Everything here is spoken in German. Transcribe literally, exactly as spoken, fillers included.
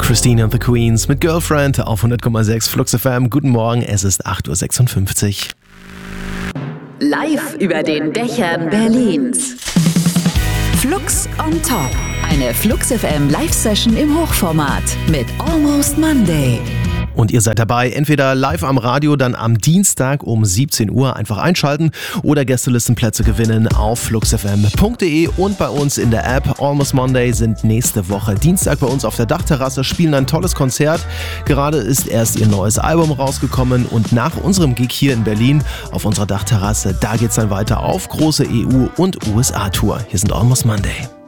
Christine and the Queens mit Girlfriend auf hundert Komma sechs Flux F M. Guten Morgen, es ist acht Uhr sechsundfünfzig. Live über den Dächern Berlins. Flux on Top. Eine Flux F M Live-Session im Hochformat mit Almost Monday. Und ihr seid dabei, entweder live am Radio, dann am Dienstag um siebzehn Uhr einfach einschalten oder Gästelistenplätze gewinnen auf fluxfm punkt de und bei uns in der App. Almost Monday sind nächste Woche Dienstag bei uns auf der Dachterrasse, spielen ein tolles Konzert. Gerade ist erst ihr neues Album rausgekommen und nach unserem Gig hier in Berlin auf unserer Dachterrasse, da geht's dann weiter auf große E U- und U S A-Tour. Hier sind Almost Monday.